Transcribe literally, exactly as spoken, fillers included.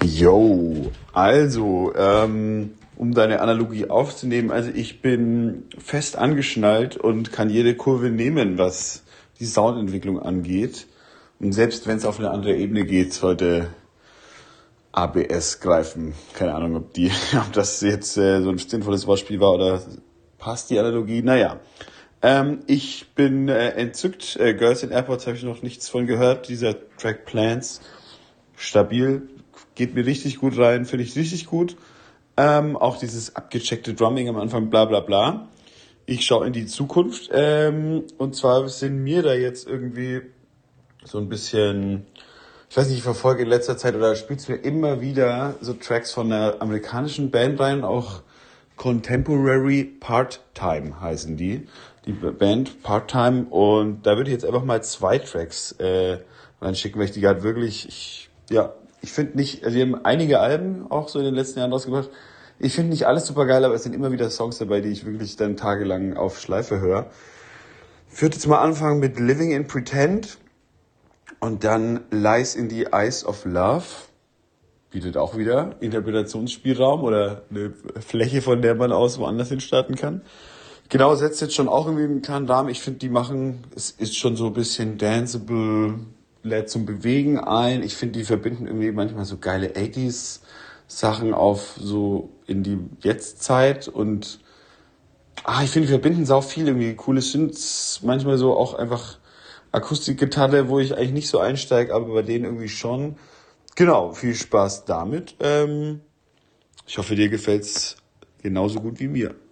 Yo, also, ähm, um deine Analogie aufzunehmen, also ich bin fest angeschnallt und kann jede Kurve nehmen, was die Soundentwicklung angeht. Und selbst wenn es auf eine andere Ebene geht, sollte A B S greifen. Keine Ahnung, ob die, ob das jetzt äh, so ein sinnvolles Wortspiel war oder passt die Analogie. Naja, ähm, ich bin äh, entzückt. Äh, Girls in Airports habe ich noch nichts von gehört. Dieser Track Plans, stabil, geht mir richtig gut rein, finde ich richtig gut. Ähm, auch dieses abgecheckte Drumming am Anfang, bla bla bla. Ich schaue in die Zukunft. Ähm, und zwar sind mir da jetzt irgendwie so ein bisschen, ich weiß nicht, ich verfolge in letzter Zeit oder spielst mir immer wieder so Tracks von einer amerikanischen Band rein, auch Contemporary Part-Time heißen die, die Band Part-Time, und da würde ich jetzt einfach mal zwei Tracks äh, reinschicken, weil ich die gerade wirklich, ich, ja, ich finde nicht, also die haben einige Alben auch so in den letzten Jahren rausgebracht. Ich finde nicht alles super geil, aber es sind immer wieder Songs dabei, die ich wirklich dann tagelang auf Schleife höre. Ich würde jetzt mal anfangen mit Living in Pretend. Und dann Lies in the Eyes of Love bietet auch wieder Interpretationsspielraum oder eine Fläche, von der man aus woanders hin starten kann. Genau, setzt jetzt schon auch irgendwie einen kleinen Rahmen. Ich finde, die machen, es ist schon so ein bisschen danceable, lädt zum Bewegen ein. Ich finde, die verbinden irgendwie manchmal so geile achtziger Sachen auf so in die Jetztzeit und ah, ich finde, die verbinden sau viel irgendwie. Coole Synths, manchmal so auch einfach Akustikgitarre, wo ich eigentlich nicht so einsteige, aber bei denen irgendwie schon. Genau, viel Spaß damit. Ähm, ich hoffe, dir gefällt's genauso gut wie mir.